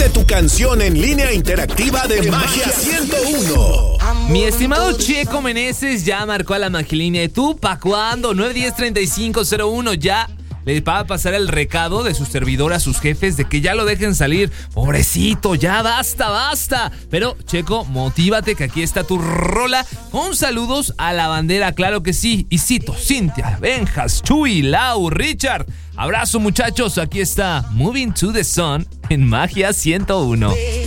Pide tu canción en línea interactiva de Magia 101. Mi estimado Checo Meneses ya marcó a la Magilínea. ¿Y tú, pa' cuándo? 910-3501 ya. Les va a pasar el recado de su servidor a sus jefes de que ya lo dejen salir. Pobrecito, ya basta. Pero, Checo, motívate que aquí está tu rola con saludos a la bandera, claro que sí. Y cito, Cintia, Benjas, Chuy, Lau, Richard. Abrazo, muchachos, aquí está Moving to the Sun en Magia 101.